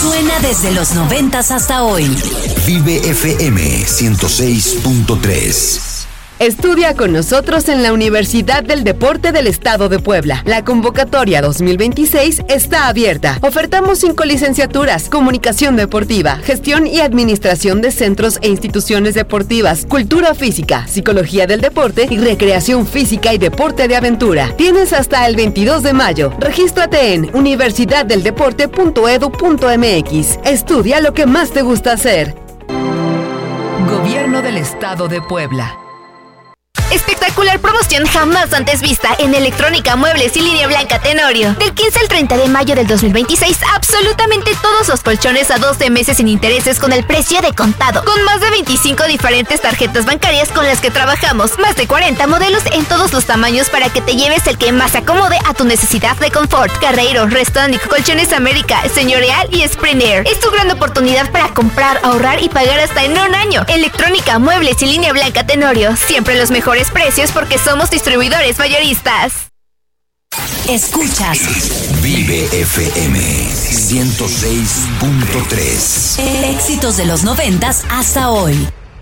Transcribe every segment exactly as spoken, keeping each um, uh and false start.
Suena desde los noventas hasta hoy. Vive F M ciento seis punto tres. Estudia con nosotros en la Universidad del Deporte del Estado de Puebla. La convocatoria dos mil veintiséis está abierta. Ofertamos cinco licenciaturas: Comunicación Deportiva, Gestión y Administración de Centros e Instituciones Deportivas, Cultura Física, Psicología del Deporte y Recreación Física y Deporte de Aventura. Tienes hasta el veintidós de mayo. Regístrate en universidad del deporte punto edu punto m x. Estudia lo que más te gusta hacer. Gobierno del Estado de Puebla. Espectacular promoción jamás antes vista en Electrónica, Muebles y Línea Blanca Tenorio. Del quince al treinta de mayo del dos mil veintiséis, absolutamente todos los colchones a doce meses sin intereses con el precio de contado. Con más de veinticinco diferentes tarjetas bancarias con las que trabajamos. Más de cuarenta modelos en todos los tamaños para que te lleves el que más se acomode a tu necesidad de confort. Carreiro, Restonic, Colchones América, Señorial y Sprinter. Es tu gran oportunidad para comprar, ahorrar y pagar hasta en un año. Electrónica, Muebles y Línea Blanca Tenorio. Siempre los mejores precios porque somos distribuidores mayoristas. Escuchas Vive F M ciento seis punto tres. Éxitos de los noventas hasta hoy.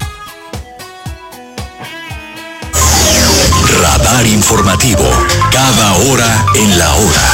Radar informativo. Cada hora en la hora.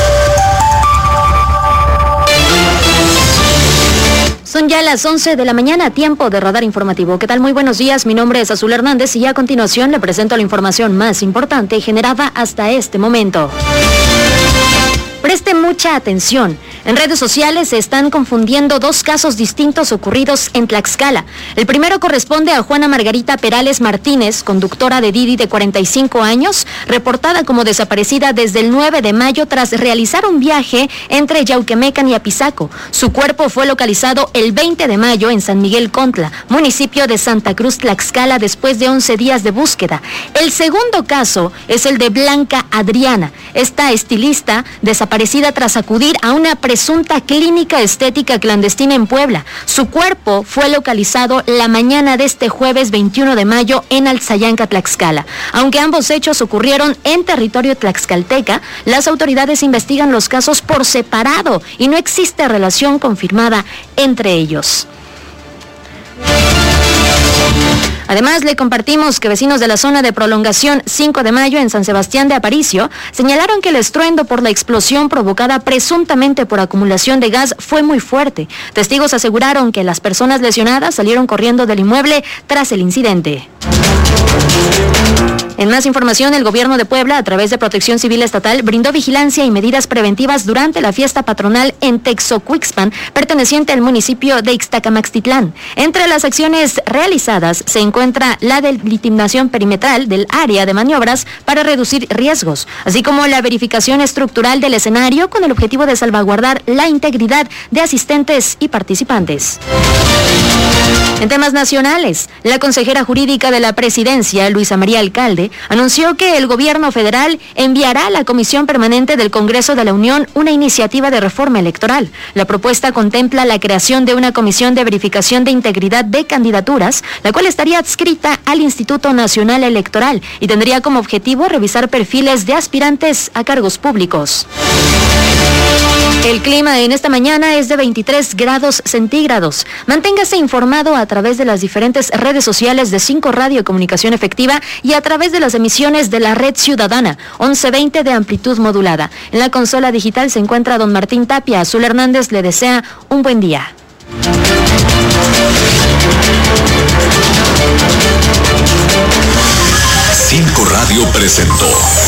Son ya las once de la mañana, tiempo de Radar Informativo. ¿Qué tal? Muy buenos días, mi nombre es Azul Hernández y a continuación le presento la información más importante generada hasta este momento. Preste mucha atención. En redes sociales se están confundiendo dos casos distintos ocurridos en Tlaxcala. El primero corresponde a Juana Margarita Perales Martínez, conductora de Didi de cuarenta y cinco años, reportada como desaparecida desde el nueve de mayo tras realizar un viaje entre Yauquemecan y Apizaco. Su cuerpo fue localizado el veinte de mayo en San Miguel Contla, municipio de Santa Cruz, Tlaxcala, después de once días de búsqueda. El segundo caso es el de Blanca Adriana, esta estilista desaparecida tras acudir a una presunta clínica estética clandestina en Puebla. Su cuerpo fue localizado la mañana de este jueves veintiuno de mayo en Alzayanca, Tlaxcala. Aunque ambos hechos ocurrieron en territorio tlaxcalteca, las autoridades investigan los casos por separado y no existe relación confirmada entre ellos. Además, le compartimos que vecinos de la zona de prolongación cinco de mayo en San Sebastián de Aparicio señalaron que el estruendo por la explosión provocada presuntamente por acumulación de gas fue muy fuerte. Testigos aseguraron que las personas lesionadas salieron corriendo del inmueble tras el incidente. En más información, el gobierno de Puebla, a través de Protección Civil Estatal, brindó vigilancia y medidas preventivas durante la fiesta patronal en Texocuixpan, perteneciente al municipio de Ixtacamaxtitlán. Entre las acciones realizadas se encuentra la delimitación perimetral del área de maniobras para reducir riesgos, así como la verificación estructural del escenario con el objetivo de salvaguardar la integridad de asistentes y participantes. En temas nacionales, la consejera jurídica de la presidencia, Luisa María Alcalde, anunció que el gobierno federal enviará a la Comisión Permanente del Congreso de la Unión una iniciativa de reforma electoral. La propuesta contempla la creación de una comisión de verificación de integridad de candidaturas, la cual estaría adscrita al Instituto Nacional Electoral y tendría como objetivo revisar perfiles de aspirantes a cargos públicos. El clima en esta mañana es de veintitrés grados centígrados. Manténgase informado a través de las diferentes redes sociales de cinco Radio Comunicación Efectiva y a través de las emisiones de la Red Ciudadana, once veinte de amplitud modulada. En la consola digital se encuentra don Martín Tapia. Azul Hernández le desea un buen día. cinco Radio presentó